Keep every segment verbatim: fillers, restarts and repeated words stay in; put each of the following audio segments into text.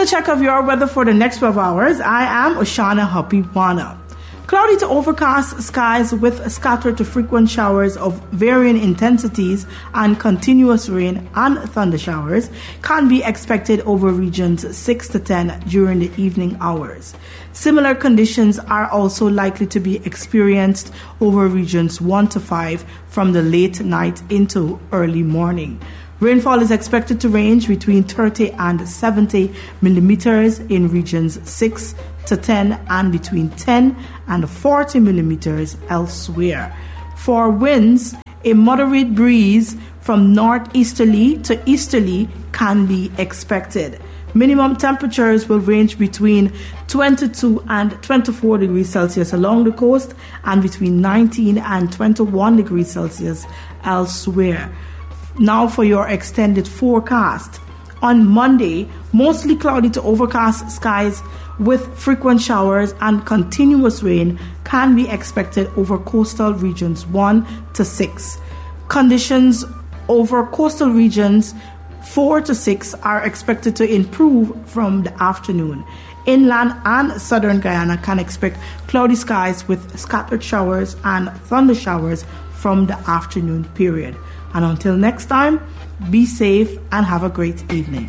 a check of your weather for the next twelve hours. I am Oshana Hapiwana. Cloudy to overcast skies with scattered to frequent showers of varying intensities and continuous rain and thunder showers can be expected over regions six to ten during the evening hours. Similar conditions are also likely to be experienced over regions one to five from the late night into early morning. Rainfall is expected to range between thirty and seventy millimeters in regions six to ten and between ten and forty millimeters elsewhere. For winds, a moderate breeze from northeasterly to easterly can be expected. Minimum temperatures will range between twenty-two and twenty-four degrees Celsius along the coast and between nineteen and twenty-one degrees Celsius elsewhere. Now for your extended forecast. On Monday, mostly cloudy to overcast skies with frequent showers and continuous rain can be expected over coastal regions one to six. Conditions over coastal regions four to six are expected to improve from the afternoon. Inland and southern Guyana can expect cloudy skies with scattered showers and thunder showers from the afternoon period. And until next time, be safe and have a great evening.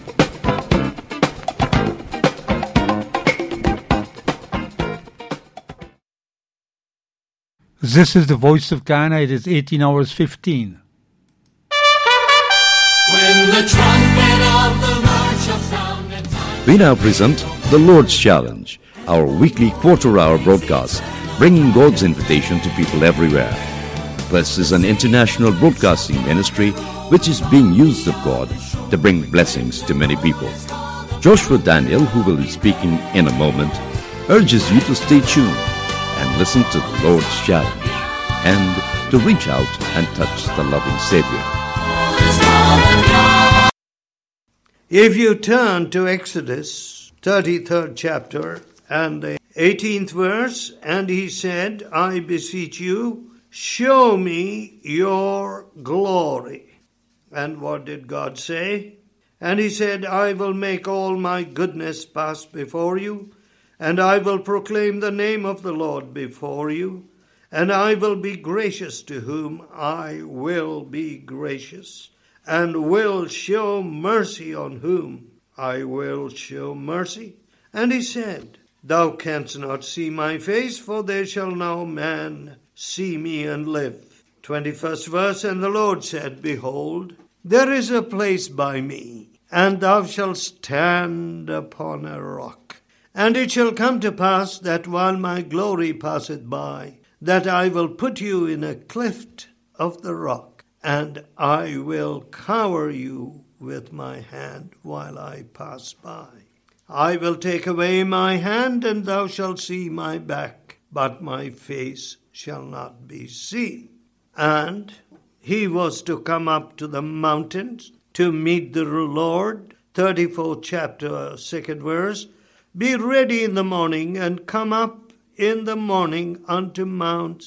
This is the Voice of Ghana. It is eighteen hours fifteen. When the trumpet of the Lord shall sound at time. We now present the Lord's Challenge, our weekly quarter-hour broadcast, bringing God's invitation to people everywhere. This is an international broadcasting ministry which is being used of God to bring blessings to many people. Joshua Daniel, who will be speaking in a moment, urges you to stay tuned and listen to the Lord's Challenge and to reach out and touch the loving Savior. If you turn to Exodus thirty-third chapter and the eighteenth verse, and he said, I beseech you, show me your glory. And what did God say? And he said, I will make all my goodness pass before you, and I will proclaim the name of the Lord before you, and I will be gracious to whom I will be gracious, and will show mercy on whom I will show mercy. And he said, Thou canst not see my face, for there shall no man see me and live. twenty-first verse, and the Lord said, Behold, there is a place by me, and thou shalt stand upon a rock. And it shall come to pass that while my glory passeth by, that I will put you in a cleft of the rock, and I will cover you with my hand while I pass by. I will take away my hand, and thou shalt see my back, but my face shall not be seen. And he was to come up to the mountains to meet the Lord. thirty-fourth chapter, second verse. Be ready in the morning, and come up in the morning unto Mount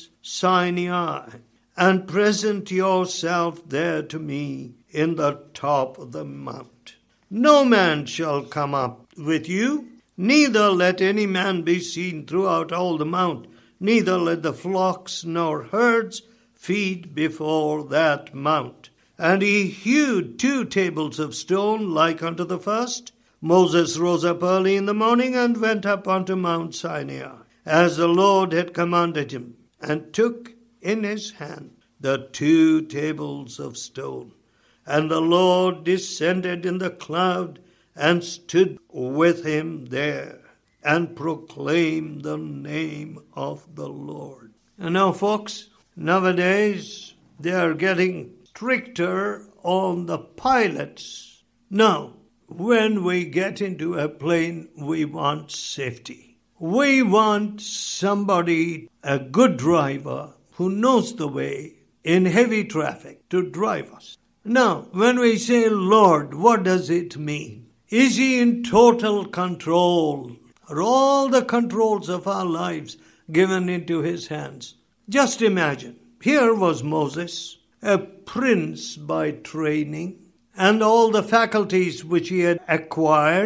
Sinai, and present yourself there to me in the top of the mount. No man shall come up with you, neither let any man be seen throughout all the mount, neither let the flocks nor herds feed before that mount. And he hewed two tables of stone like unto the first. Moses rose up early in the morning and went up unto Mount Sinai, as the Lord had commanded him, and took in his hand the two tables of stone. And the Lord descended in the cloud and stood with him there, and proclaimed the name of the Lord. And now, folks, nowadays they are getting stricter on the pilots. Now, when we get into a plane, we want safety. We want somebody, a good driver, who knows the way in heavy traffic to drive us. Now, when we say Lord, what does it mean? Is he in total control? Are all the controls of our lives given into his hands? Just imagine, here was Moses, a prince by training, and all the faculties which he had acquired,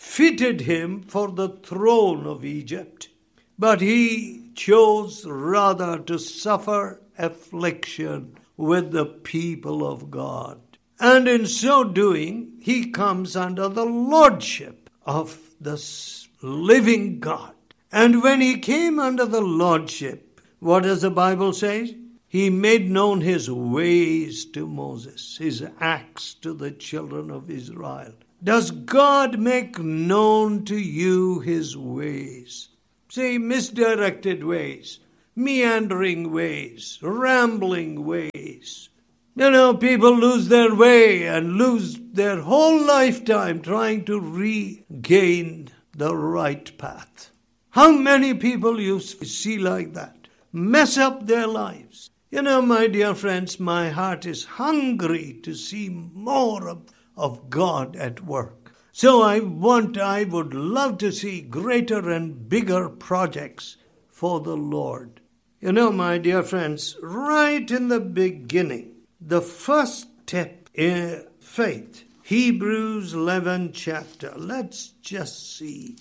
fitted him for the throne of Egypt, but he chose rather to suffer affliction with the people of God. And in so doing, he comes under the lordship of the living God. And when he came under the lordship, what does the Bible say? He made known his ways to Moses, his acts to the children of Israel. Does God make known to you his ways? Say, misdirected ways, meandering ways, rambling ways. You know, people lose their way and lose their whole lifetime trying to regain the right path. How many people you see like that? Mess up their lives. You know, my dear friends, my heart is hungry to see more of, of God at work. So I want, I would love to see greater and bigger projects for the Lord. You know, my dear friends, right in the beginning, the first step in faith, Hebrews eleven chapter. Let's just see.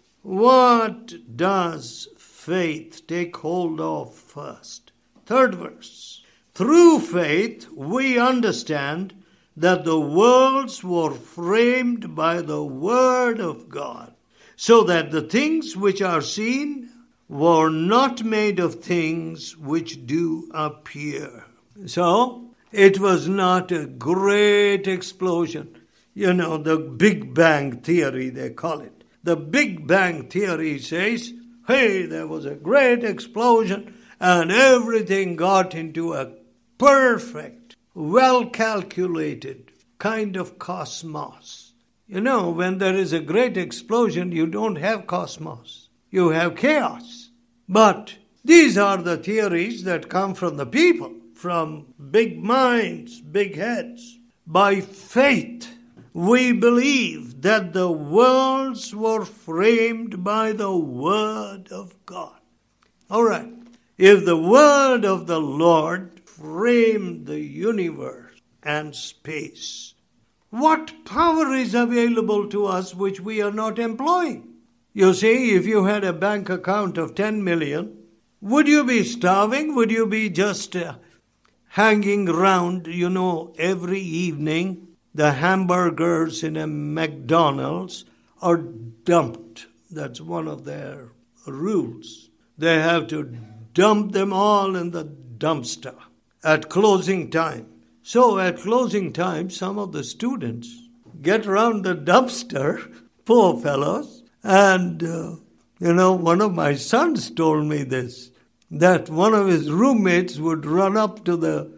What does faith take hold of first? Third verse. Through faith we understand that the worlds were framed by the word of God, so that the things which are seen were not made of things which do appear. So, it was not a great explosion. You know, the Big Bang Theory, they call it. The Big Bang Theory says, hey, there was a great explosion and everything got into a perfect, well-calculated kind of cosmos. You know, when there is a great explosion, you don't have cosmos. You have chaos. But these are the theories that come from the people, from big minds, big heads. By faith, we believe that the worlds were framed by the word of God. All right. If the word of the Lord framed the universe and space, what power is available to us which we are not employing? You see, if you had a bank account of ten million, would you be starving? Would you be just uh, hanging around, you know, every evening? The hamburgers in a McDonald's are dumped. That's one of their rules. They have to dump them all in the dumpster at closing time. So at closing time, some of the students get around the dumpster, poor fellows, and, uh, you know, one of my sons told me this, that one of his roommates would run up to the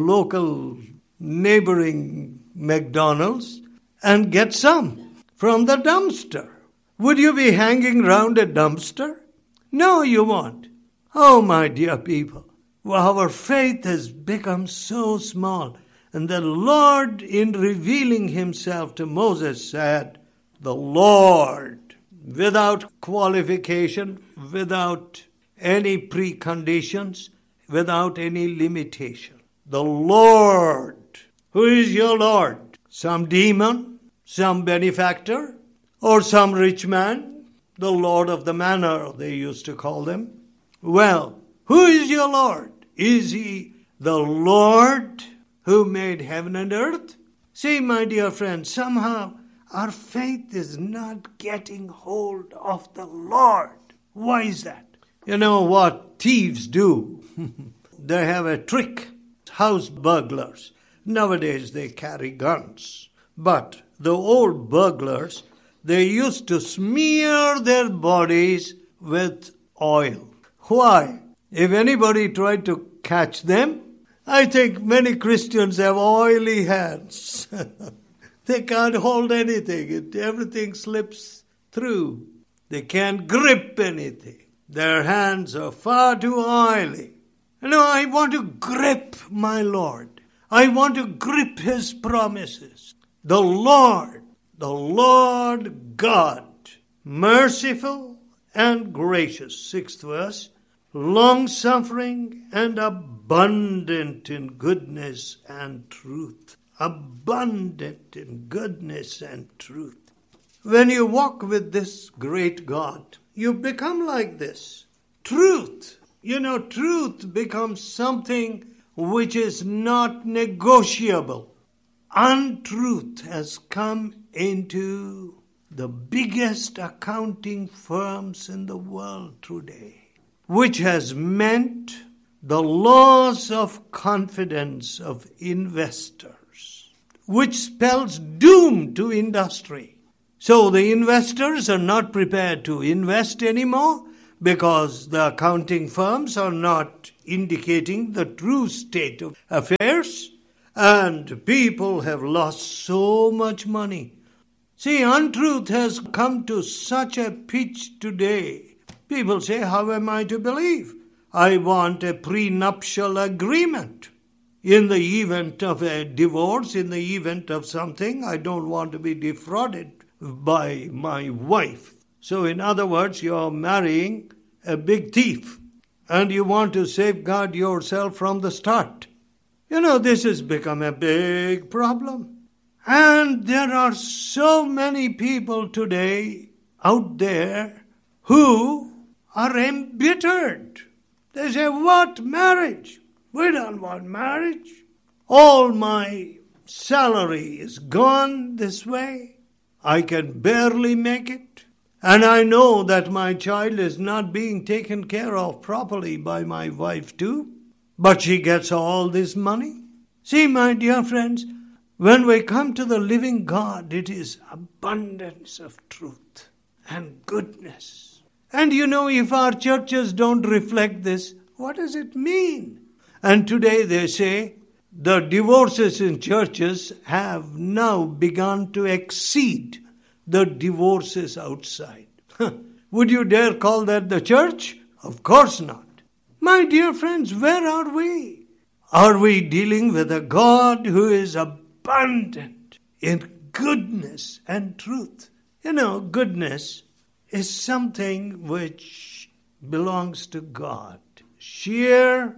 local neighboring McDonald's and get some from the dumpster. Would you be hanging around a dumpster? No, you won't. Oh, my dear people, our faith has become so small. And the Lord, in revealing himself to Moses, said, the Lord, without qualification, without any preconditions, without any limitation. The Lord. Who is your Lord? Some demon? Some benefactor? Or some rich man? The Lord of the manor, they used to call them. Well, who is your Lord? Is he the Lord who made heaven and earth? See, my dear friends, somehow our faith is not getting hold of the Lord. Why is that? You know what thieves do? They have a trick. House burglars. Nowadays they carry guns. But the old burglars, they used to smear their bodies with oil. Why? If anybody tried to catch them, I think many Christians have oily hands. They can't hold anything. It, everything slips through. They can't grip anything. Their hands are far too oily. You know, I want to grip my Lord. I want to grip his promises. The Lord, the Lord God, merciful and gracious. Sixth verse. Long-suffering and abundant in goodness and truth. Abundant in goodness and truth. When you walk with this great God, you become like this. Truth, you know, truth becomes something which is not negotiable. Untruth has come into the biggest accounting firms in the world today, which has meant the loss of confidence of investors, which spells doom to industry. So the investors are not prepared to invest anymore because the accounting firms are not indicating the true state of affairs, and people have lost so much money. See, untruth has come to such a pitch today. People say, how am I to believe? I want a prenuptial agreement. In the event of a divorce, in the event of something, I don't want to be defrauded by my wife. So in other words, you're marrying a big thief and you want to safeguard yourself from the start. You know, this has become a big problem. And there are so many people today out there who are embittered. They say, what marriage? We don't want marriage. All my salary is gone this way. I can barely make it. And I know that my child is not being taken care of properly by my wife too. But she gets all this money. See, my dear friends, when we come to the living God, it is abundance of truth and goodness. And you know, if our churches don't reflect this, what does it mean? And today they say the divorces in churches have now begun to exceed the divorces outside. Would you dare call that the church? Of course not. My dear friends, where are we? Are we dealing with a God who is abundant in goodness and truth? You know, goodness is something which belongs to God. Sheer,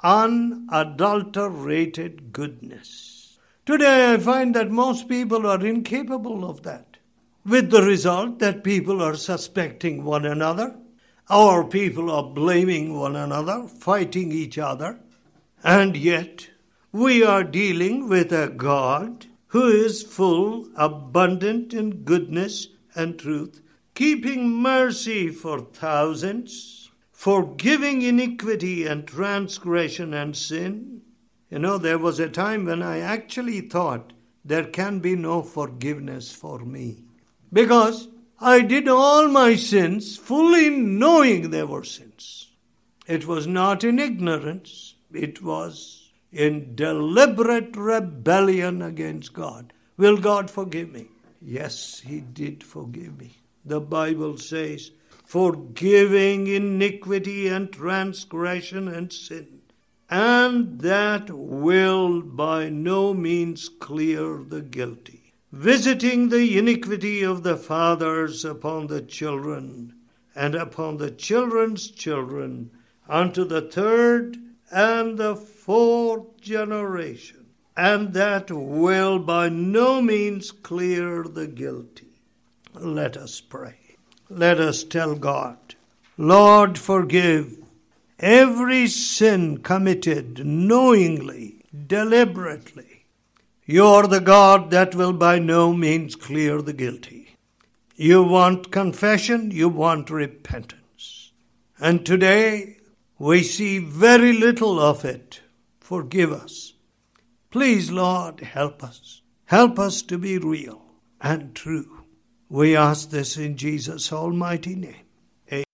unadulterated goodness. Today I find that most people are incapable of that, with the result that people are suspecting one another, or people are blaming one another, fighting each other, and yet we are dealing with a God who is full, abundant in goodness and truth, keeping mercy for thousands, forgiving iniquity and transgression and sin. You know, there was a time when I actually thought there can be no forgiveness for me, because I did all my sins fully knowing they were sins. It was not in ignorance. It was in deliberate rebellion against God. Will God forgive me? Yes, He did forgive me. The Bible says, forgiving iniquity and transgression and sin, and that will by no means clear the guilty, visiting the iniquity of the fathers upon the children, and upon the children's children, unto the third and the fourth generation, and that will by no means clear the guilty. Let us pray. Let us tell God, Lord, forgive every sin committed knowingly, deliberately. You're the God that will by no means clear the guilty. You want confession, you want repentance. And today we see very little of it. Forgive us. Please, Lord, help us. Help us to be real and true. We ask this in Jesus' almighty name. Amen.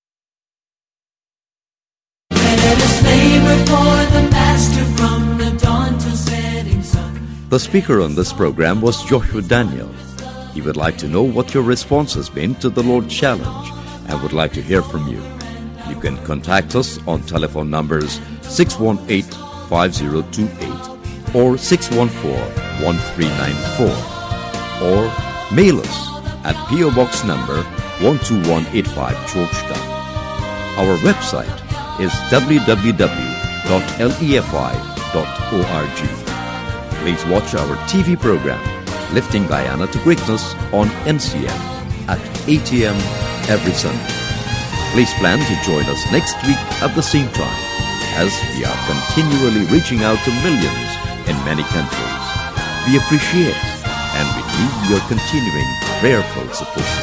Let us labor for the Master from the dawn to setting sun. The speaker on this program was Joshua Daniel. He would like to know what your response has been to the Lord's Challenge and would like to hear from you. You can contact us on telephone numbers six one eight, five zero two eight or six one four, one three nine four, or mail us at P O Box number one two one eight five, Georgetown. Our website is w w w dot lefy dot org. Please watch our T V program, Lifting Guyana to Greatness, on N C M. at eight a.m. every Sunday. Please plan to join us next week at the same time, as we are continually reaching out to millions in many countries. We appreciate and we need your continuing prayerful support.